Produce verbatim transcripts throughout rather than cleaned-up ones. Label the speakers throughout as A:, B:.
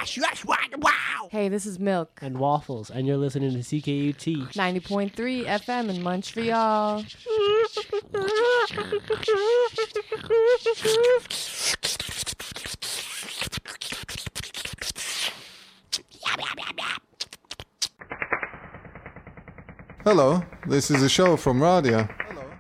A: Yes, yes, wow, wow.
B: Hey, this is Milk.
C: And Waffles, and you're listening to C K U T.
B: ninety point three F M in Montreal.
D: Hello, this is a show from Radia.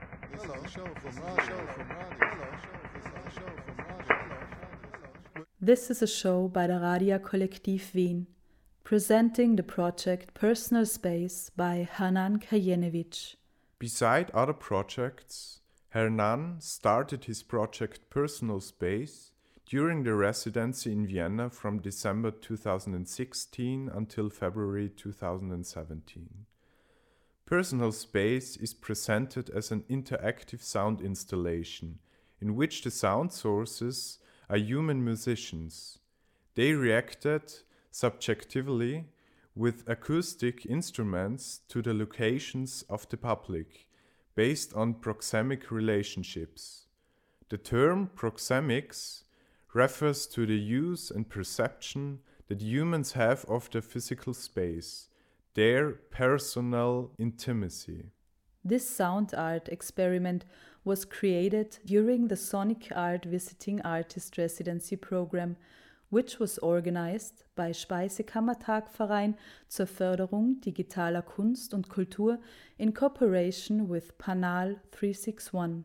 E: This is a show by the Radia Kollektiv Wien, presenting the project Personal Space by Hernan Kajenevich.
F: Beside other projects, Hernan started his project Personal Space during the residency in Vienna from December two thousand sixteen until February two thousand seventeen. Personal Space is presented as an interactive sound installation in which the sound sources are human musicians. They reacted subjectively with acoustic instruments to the locations of the public, based on proxemic relationships. The term proxemics refers to the use and perception that humans have of their physical space, their personal intimacy.
E: This sound art experiment was created during the Sonic Art Visiting Artist Residency Program, which was organized by Speisekammertag-Verein zur Förderung digitaler Kunst und Kultur in cooperation with Panal three sixty-one.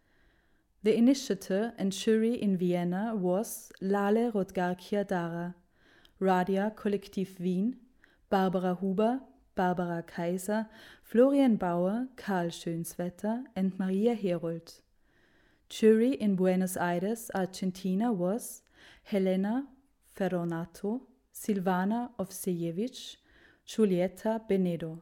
E: The initiator and jury in Vienna was Lale Rodgarkia-Dara, Radia Kollektiv Wien, Barbara Huber, Barbara Kaiser, Florian Bauer, Karl Schönswetter, and Maria Herold. Jury in Buenos Aires, Argentina was Helena Ferronato, Silvana Ovsejevich, Julieta Benedo.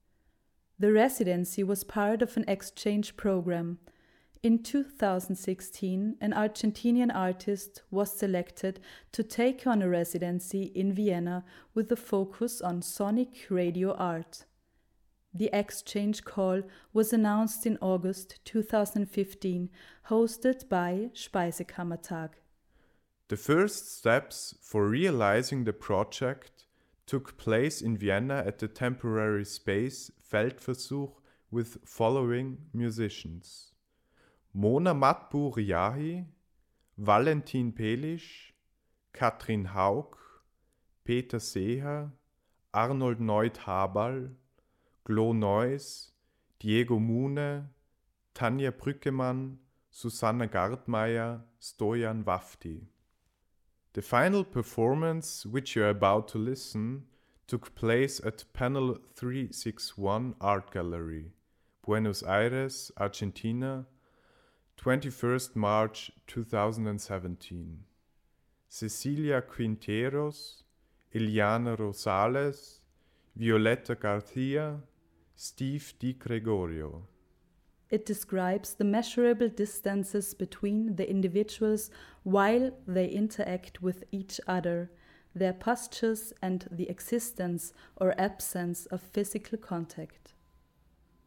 E: The residency was part of an exchange program. In two thousand sixteen, an Argentinian artist was selected to take on a residency in Vienna with a focus on sonic radio art. The exchange call was announced in August two thousand fifteen, hosted by Speisekammertag.
F: The first steps for realizing the project took place in Vienna at the temporary space Feldversuch with following musicians: Mona Matbu-Riahi, Valentin Pelisch, Katrin Haug, Peter Seher, Arnold Neut-Habal, Glo Neuss, Diego Mune, Tanja Brückemann, Susanne Gardmeier, Stojan Wafti. The final performance, which you are about to listen, took place at Panel three sixty-one Art Gallery, Buenos Aires, Argentina, twenty-first March two thousand seventeen. Cecilia Quinteros, Eliana Rosales, Violeta Garcia, Steve Di Gregorio.
E: It describes the measurable distances between the individuals while they interact with each other, their postures, and the existence or absence of physical contact.